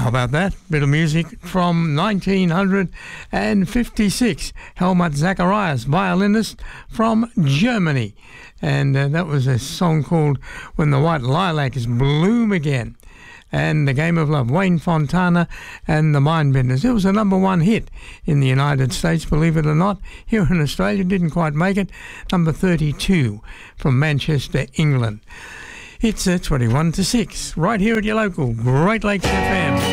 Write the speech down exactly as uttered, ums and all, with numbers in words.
about that? Bit of music from nineteen fifty-six. Helmut Zacharias, violinist from Germany. And uh, that was a song called When the White Lilacs Bloom Again. And The Game of Love, Wayne Fontana and the Mindbenders. It was a number one hit in the United States, believe it or not. Here in Australia, didn't quite make it. Number thirty-two from Manchester, England. It's uh, twenty-one to six, right here at your local Great Lakes F M.